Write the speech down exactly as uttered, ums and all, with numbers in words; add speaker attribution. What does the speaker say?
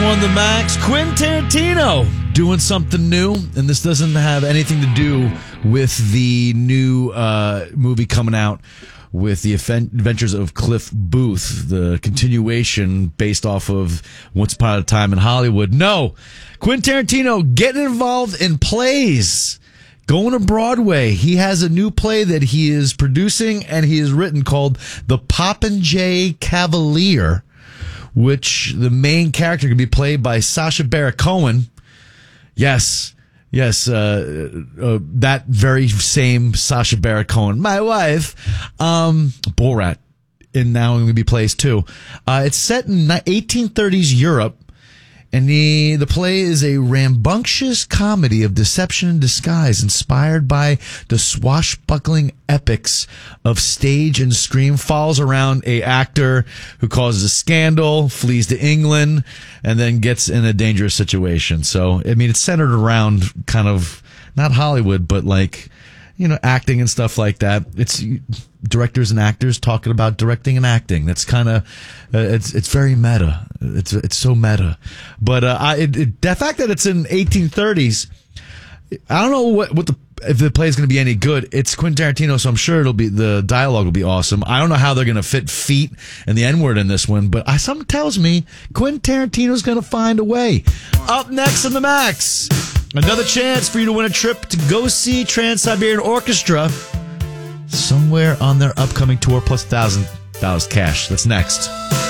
Speaker 1: on the Max. Quentin Tarantino doing something new, and this doesn't have anything to do with the new uh, movie coming out with the adventures of Cliff Booth, the continuation based off of Once Upon a Time in Hollywood. No, Quentin Tarantino getting involved in plays. Going to Broadway. He has a new play that he is producing and he has written called The Popinjay Cavalier, which the main character can be played by Sacha Baron Cohen. Yes, yes, uh, uh, that very same Sacha Baron Cohen, my wife, um, Borat, and now going to be plays too. Uh, it's set in eighteen thirties Europe. And the, the play is a rambunctious comedy of deception and disguise inspired by the swashbuckling epics of stage and screen. Follows around a actor who causes a scandal, flees to England, and then gets in a dangerous situation. So, I mean, it's centered around kind of, not Hollywood, but like, you know, acting and stuff like that. It's directors and actors talking about directing and acting. That's kind of, uh, it's it's very meta. It's it's so meta. But uh, I, it, it, the fact that it's in eighteen thirties, I don't know what what the if the play is going to be any good. It's Quentin Tarantino, so I'm sure it'll be the dialogue will be awesome. I don't know how they're going to fit feet and the N word in this one, but I, something tells me Quentin Tarantino's going to find a way. Up next on the Max. Another chance for you to win a trip to go see Trans-Siberian Orchestra somewhere on their upcoming tour, plus one thousand dollars cash. That's next.